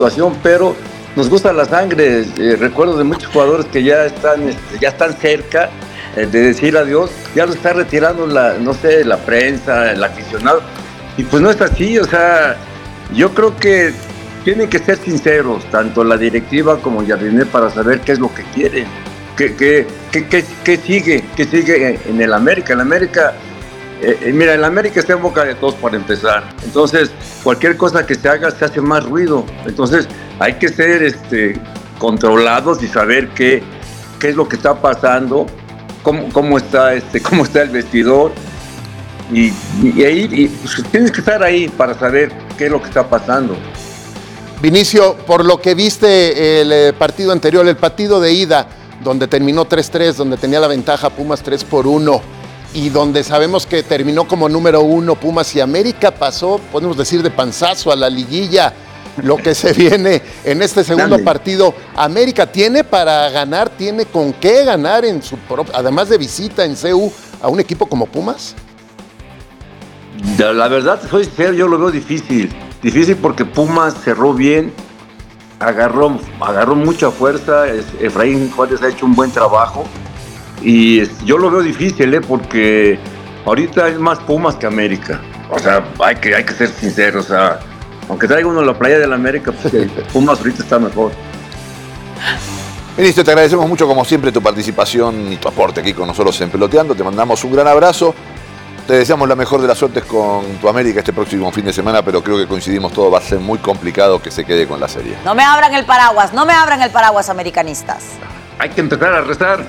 situación, pero nos gusta la sangre. Recuerdo de muchos jugadores que ya están cerca de decir adiós, ya lo está retirando no sé, la prensa, el aficionado, y pues no es así. O sea, yo creo que tienen que ser sinceros, tanto la directiva como Jardine, para saber qué es lo que quieren, qué sigue en el América. El América, mira, el América está en boca de todos para empezar, entonces cualquier cosa que se haga se hace más ruido, entonces hay que ser controlados y saber qué es lo que está pasando, cómo está el vestidor, y pues, tienes que estar ahí para saber qué es lo que está pasando. Vinicio, por lo que viste el partido anterior, el partido de ida, donde terminó 3-3, donde tenía la ventaja Pumas 3-1, y donde sabemos que terminó como número 1 Pumas, y América pasó, podemos decir, de panzazo a la liguilla. Lo que se viene en este segundo partido, ¿América tiene para ganar, tiene con qué ganar además de visita en CU, a un equipo como Pumas? La verdad, soy sincero, yo lo veo difícil porque Pumas cerró bien, agarró mucha fuerza. Efraín Juárez ha hecho un buen trabajo y yo lo veo difícil, porque ahorita es más Pumas que América. O sea, hay que ser sinceros. O sea, aunque traiga uno la playa del América, pues Pumas ahorita está mejor. Ministro, te agradecemos mucho como siempre tu participación y tu aporte aquí con nosotros en Peloteando. Te mandamos un gran abrazo. Te deseamos la mejor de las suertes con tu América este próximo fin de semana, pero creo que coincidimos todos, va a ser muy complicado que se quede con la serie. No me abran el paraguas, americanistas. Hay que empezar a rezar.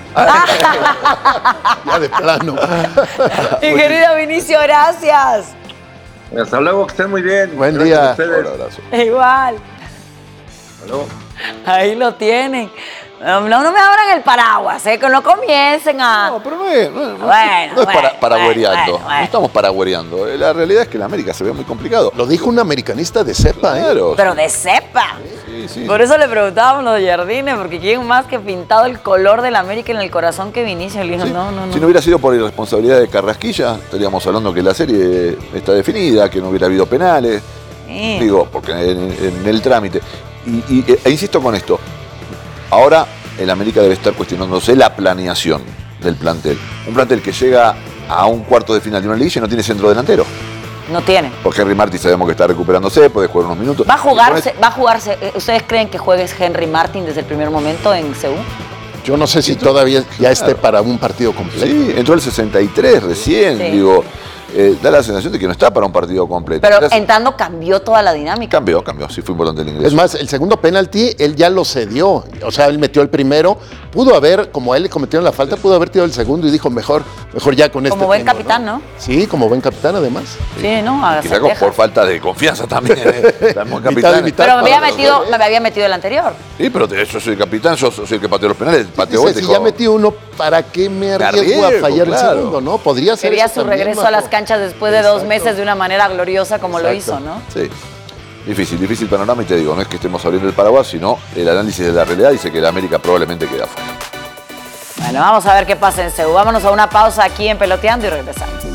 Ya de plano. Mi querido Vinicio, gracias. Hasta luego, que estén muy bien. Buen Gracias día. a ustedes. Un abrazo. Igual. Hasta luego. Ahí lo tienen. No me abran el paraguas, que no comiencen a... No, pero no es paragüereando. No estamos paragüereando. La realidad es que la América se ve muy complicado. Lo dijo un americanista de cepa, Claro. Pero de cepa. Sí. Por eso le preguntábamos los Jardines, porque quién más que pintado el color de la América en el corazón que Vinicio. Le dijo, Sí. no. Si no hubiera sido por irresponsabilidad de Carrasquilla, estaríamos hablando que la serie está definida, que no hubiera habido penales. Sí. Digo, porque en el trámite. E insisto con esto. Ahora el América debe estar cuestionándose la planeación del plantel. Un plantel que llega a un cuarto de final de una liga y no tiene centro delantero. No tiene. Porque Henry Martin sabemos que está recuperándose, puede jugar unos minutos. Va a jugarse. ¿Ustedes creen que juegues Henry Martin desde el primer momento en CU? Yo no sé si todavía ya esté para un partido completo. Sí, entró el 63 recién, Sí. digo. Da la sensación de que no está para un partido completo. Pero entrando cambió toda la dinámica. Cambió, sí fue importante el ingreso. Es más, el segundo penalti, él ya lo cedió. O sea, él metió el primero. Pudo haber, como a él le cometieron la falta, pudo haber tirado el segundo y dijo, mejor ya con este. Como buen tengo, capitán, ¿no? Sí, como buen capitán, además. Sí, ¿no? A Quizá Cendejas. por falta de confianza también. Estamos Mitad y capitanes. mitad. Pero me había metido el anterior. Sí, pero yo soy el capitán, yo soy el que pateó los penales. Pateó Dice, si ya metí uno, ¿para qué me arriesgo a fallar el segundo, no? Podría ser. Quería eso su también, regreso a las Majo. canchas después de 2 meses de una manera gloriosa como lo hizo, ¿no? Sí. Difícil panorama, y te digo, no es que estemos abriendo el paraguas, sino el análisis de la realidad dice que la América probablemente queda fuera. Bueno, vamos a ver qué pasa en CU. Vámonos a una pausa aquí en Peloteando y regresamos.